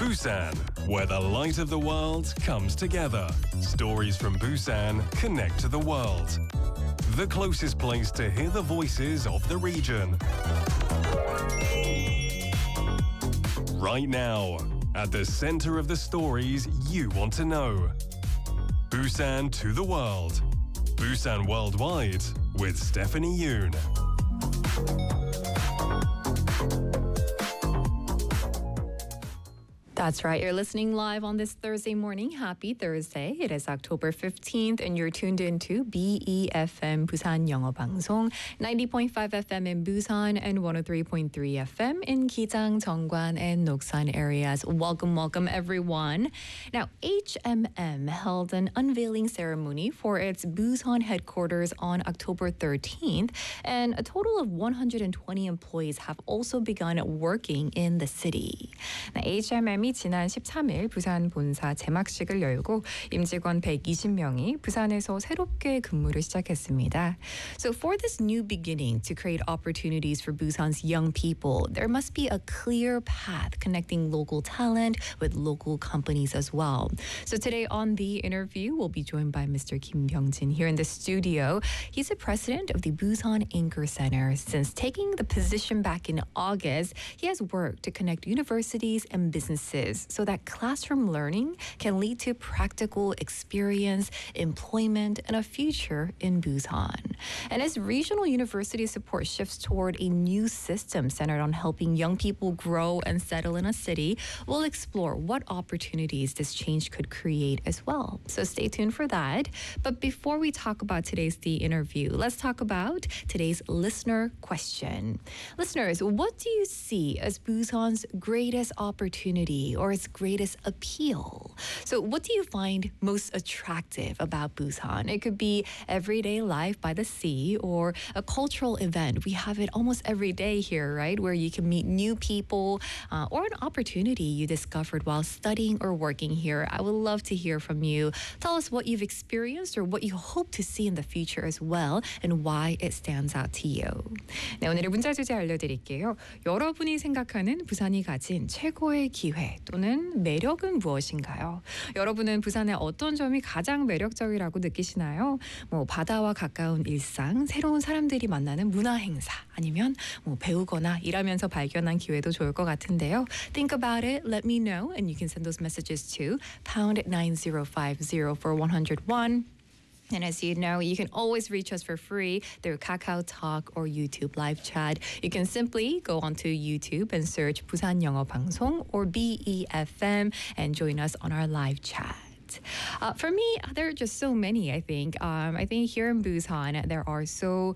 Busan, where the light of the world comes together. Stories from Busan connect to the world. The closest place to hear the voices of the region. Right now, at the center of the stories you want to know. Busan to the world. Busan Worldwide with Stephanie Yoon. That's right. You're listening live on this Thursday morning. Happy Thursday. It is October 15th and you're tuned into BEFM Busan 영어 방송 90.5 FM in Busan and 103.3 FM in Gijang, Jeongwan and Noksan areas. Welcome everyone. Now, HMM held an unveiling ceremony for its Busan headquarters on October 13th, and a total of 120 employees have also begun working in the city. Now, HMM이 지난 13일 부산 본사 개막식을 열고 임직원 120명이 부산에서 새롭게 근무를 시작했습니다. So for this new beginning to create opportunities for Busan's young people, there must be a clear path connecting local talent with local companies as well. So today on The Interview, we'll be joined by Mr. Kim Byung-jin here in the studio. He's the president of the Busan Anchor Center. Since taking the position back in August, he has worked to connect universities and businesses so that classroom learning can lead to practical experience, employment, and a future in Busan. And as regional university support shifts toward a new system centered on helping young people grow and settle in a city, we'll explore what opportunities this change could create as well. So stay tuned for that. But before we talk about today's The Interview, let's talk about today's listener question. Listeners, what do you see as Busan's greatest opportunity or its greatest appeal? So what do you find most attractive about Busan? It could be everyday life by the sea or a cultural event. We have it almost every day here, right? Where you can meet new people or an opportunity you discovered while studying or working here. I would love to hear from you. Tell us what you've experienced or what you hope to see in the future as well and why it stands out to you. 네, 오늘의 문자 주제 알려드릴게요. 여러분이 생각하는 부산이 가진 최고의 기회 또는 매력은 무엇인가요? 여러분은 부산의 어떤 점이 가장 매력적이라고 느끼시나요? 바다와 가까운 일상, 새로운 사람들이 만나는 문화 행사, 아니면 배우거나 일하면서 발견한 기회도 좋을 것 같은데요. Think about it, let me know, and you can send those messages to pound 9050 for 101. And as you know, you can always reach us for free through Kakao Talk or YouTube live chat. You can simply go onto YouTube and search 부산 영어 방송 or BEFM and join us on our live chat. For me, there are just so many, I think. I think here in Busan, there are so